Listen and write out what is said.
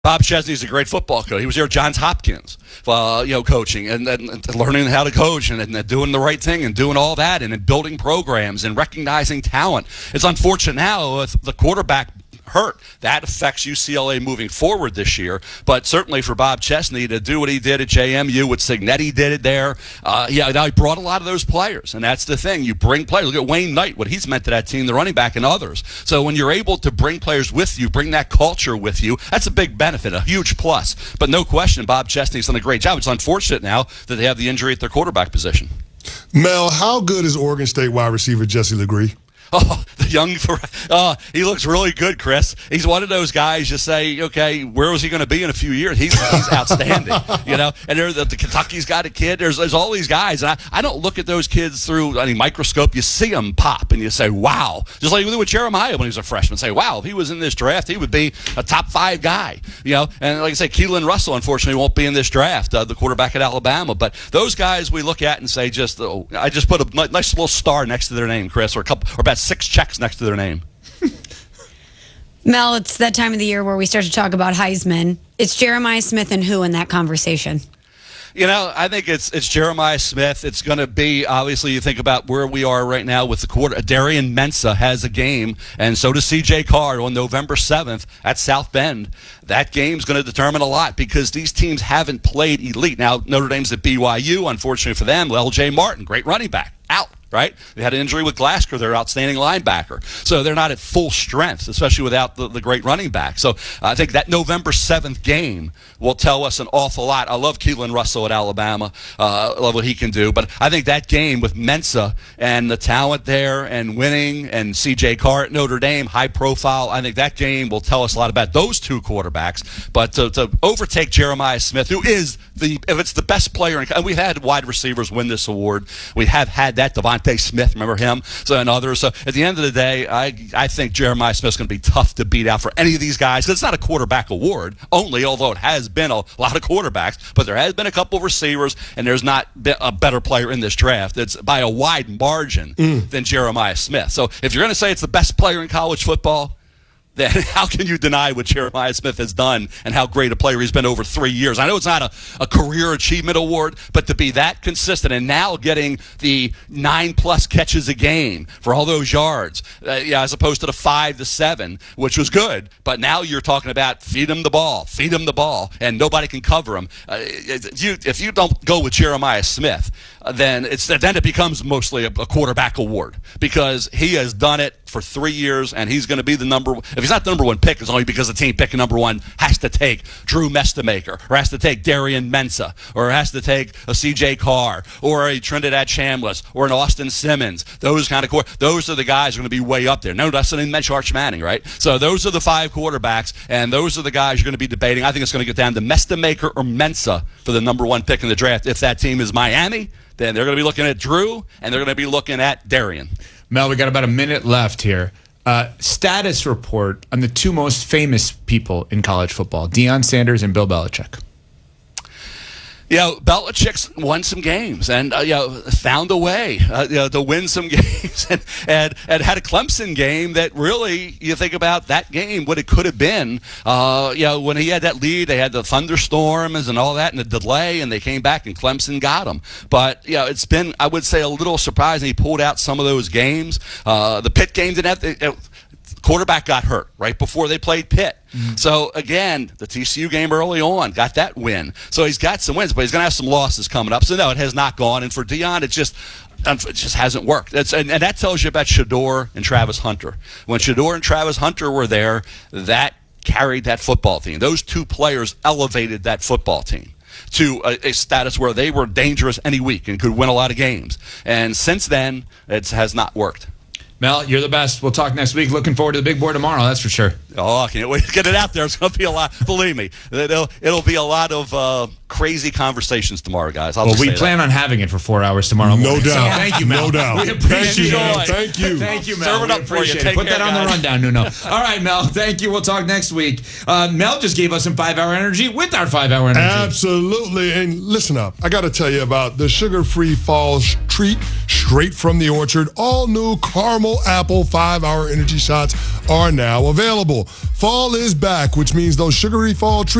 Bob Chesney's a great football coach. He was here at Johns Hopkins, coaching and learning how to coach and doing the right thing and doing all that and building programs and recognizing talent. It's unfortunate now with the quarterback hurt. That affects UCLA moving forward this year. But certainly for Bob Chesney to do what he did at JMU, what Signetti did it there, he brought a lot of those players. And that's the thing. You bring players. Look at Wayne Knight, what he's meant to that team, the running back, and others. So when you're able to bring players with you, bring that culture with you, that's a big benefit, a huge plus. But no question, Bob Chesney's done a great job. It's unfortunate now that they have the injury at their quarterback position. Mel, how good is Oregon State wide receiver Jesse Legree? Oh, he looks really good, Chris. He's one of those guys you say, okay, where was he going to be in a few years? He's outstanding, And the Kentucky's got a kid. There's all these guys. And I don't look at those kids through any microscope. You see them pop, and you say, wow. Just like we did with Jeremiah when he was a freshman. Say, wow, if he was in this draft, he would be a top 5 guy, And like I say, Keelan Russell, unfortunately, won't be in this draft, the quarterback at Alabama. But those guys we look at and say, I just put a nice little star next to their name, Chris, or about 6 checks next to their name. Mel, it's that time of the year where we start to talk about Heisman. It's Jeremiah Smith and who in that conversation? I think it's Jeremiah Smith. It's going to be, obviously, you think about where we are right now with the quarter. Darian Mensah has a game, and so does C.J. Carr on November 7th at South Bend. That game's going to determine a lot because these teams haven't played elite. Now, Notre Dame's at BYU, unfortunately for them. L.J. Martin, great running back, out. Right? They had an injury with Glasgow, their outstanding linebacker. So they're not at full strength, especially without the great running back. So I think that November 7th game will tell us an awful lot. I love Keelan Russell at Alabama. I love what he can do. But I think that game with Mensah and the talent there and winning and C.J. Carr at Notre Dame, high profile, I think that game will tell us a lot about those two quarterbacks. But to overtake Jeremiah Smith, who is if it's the best player, and we've had wide receivers win this award. We have had that. Devontae Smith, remember him? And others. So at the end of the day, I think Jeremiah Smith's going to be tough to beat out for any of these guys. It's not a quarterback award only, although it has been a lot of quarterbacks, but there has been a couple of receivers, and there's not been a better player in this draft. It's by a wide margin than Jeremiah Smith. So if you're going to say it's the best player in college football, then how can you deny what Jeremiah Smith has done and how great a player he's been over 3 years? I know it's not a career achievement award, but to be that consistent and now getting the 9+ catches a game for all those yards, as opposed to the 5 to 7, which was good. But now you're talking about feed him the ball, and nobody can cover him. If you don't go with Jeremiah Smith, then it becomes mostly a quarterback award because he has done it for 3 years, and he's going to be the number. If he's not the number 1 pick, it's only because the team picking number 1 has to take Drew Mestamaker, or has to take Darian Mensah, or has to take a C.J. Carr, or a Trinidad Chambliss, or an Austin Simmons. Those are the guys who are going to be way up there. No, that's not even mention Arch Manning, right? So those are the 5 quarterbacks, and those are the guys you're going to be debating. I think it's going to get down to Mestamaker or Mensah for the number 1 pick in the draft. If that team is Miami, then they're going to be looking at Drew, and they're going to be looking at Darian. Mel, we got about a minute left here. Status report on the 2 most famous people in college football, Deion Sanders and Bill Belichick. Belichick's won some games and found a way to win some games and had a Clemson game that really, you think about that game, what it could have been. When he had that lead, they had the thunderstorms and all that and the delay, and they came back and Clemson got him. But it's been, I would say, a little surprising he pulled out some of those games. The Pitt game didn't have quarterback got hurt right before they played Pitt. So, again, the TCU game early on got that win. So he's got some wins, but he's going to have some losses coming up. So, no, it has not gone. And for Deion, it just hasn't worked. And that tells you about Shedeur and Travis Hunter. When Shedeur and Travis Hunter were there, that carried that football team. Those 2 players elevated that football team to a status where they were dangerous any week and could win a lot of games. And since then, it has not worked. Mel, you're the best. We'll talk next week. Looking forward to the big board tomorrow, that's for sure. Oh, I can't wait to get it out there. It's going to be a lot. Believe me, it'll be a lot of crazy conversations tomorrow, guys. We plan on having it for 4 hours tomorrow morning. No doubt. So thank you, Mel. No doubt. We appreciate it. Thank you. Thank you, Mel. Serve it up for you. Put that on the rundown, Nuno. All right, Mel. Thank you. We'll talk next week. Mel just gave us some 5-hour energy with our 5-hour energy. Absolutely. And listen up. I got to tell you about the sugar-free fall treat straight from the orchard. All new caramel apple 5-hour energy shots are now available. simple. Fall is back, which means those sugary fall treats